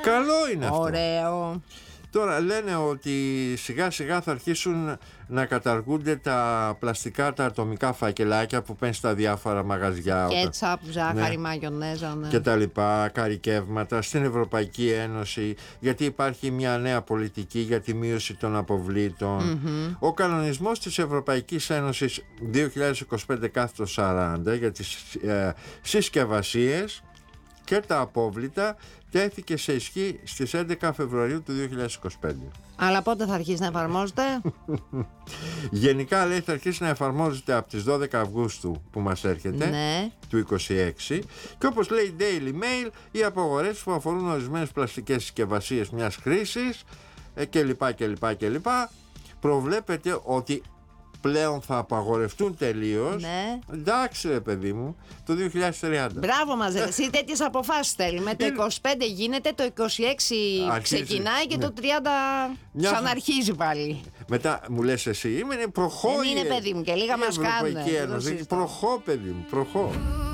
Καλό είναι αυτό. Ωραίο. Τώρα λένε ότι σιγά σιγά θα αρχίσουν να καταργούνται τα πλαστικά, τα ατομικά φακελάκια που παίρνει στα διάφορα μαγαζιά. Κέτσαπ, ζάχαρη, ναι, μαγιονέζα, ναι, και τα λοιπά, καρικεύματα στην Ευρωπαϊκή Ένωση, γιατί υπάρχει μια νέα πολιτική για τη μείωση των αποβλήτων. Ο κανονισμός της Ευρωπαϊκής Ένωσης 2025/40 για τις συσκευασίες και τα απόβλητα τέθηκε σε ισχύ στις 11 Φεβρουαρίου του 2025. Αλλά πότε θα αρχίσει να εφαρμόζεται? Γενικά λέει θα αρχίσει να εφαρμόζεται από τις 12 Αυγούστου που μας έρχεται, Ναι. του 26, και όπως λέει Daily Mail, οι απαγορεύσεις που αφορούν ορισμένες πλαστικές συσκευασίες μιας χρήσης κλπ. Προβλέπεται ότι πλέον θα απαγορευτούν τελείως. Ναι. Εντάξει ρε παιδί μου, το 2030. Μπράβο μας, εσύ τέτοιες αποφάσεις θέλουμε. Το 25 γίνεται, το 26 ξεκινάει και το 30 ξαναρχίζει πάλι. Μετά μου λες εσύ, προχώ. Δεν είναι παιδί μου και λίγα μας κάνουν. Ευρωπαϊκή Ένωση, προχώ παιδί μου, προχώ.